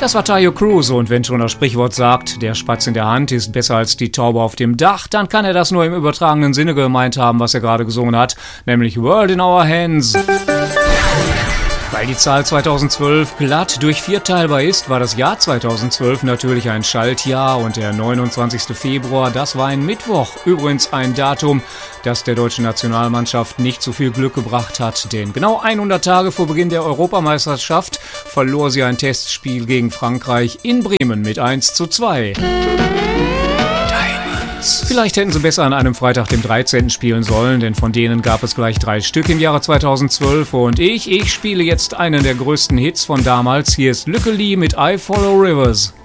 Das war Taio Cruz und wenn schon das Sprichwort sagt, der Spatz in der Hand ist besser als die Taube auf dem Dach, dann kann er das nur im übertragenen Sinne gemeint haben, was er gerade gesungen hat, nämlich World in Our Hands. Weil die Zahl 2012 glatt durch 4 teilbar ist, war das Jahr 2012 natürlich ein Schaltjahr und der 29. Februar, das war ein Mittwoch. Übrigens ein Datum, das der deutschen Nationalmannschaft nicht so viel Glück gebracht hat, denn genau 100 Tage vor Beginn der Europameisterschaft verlor sie ein Testspiel gegen Frankreich in Bremen mit 1:2. Vielleicht hätten sie besser an einem Freitag, dem 13. spielen sollen, denn von denen gab es gleich 3 Stück im Jahre 2012 und ich spiele jetzt einen der größten Hits von damals. Hier ist Lücke Lee mit I Follow Rivers.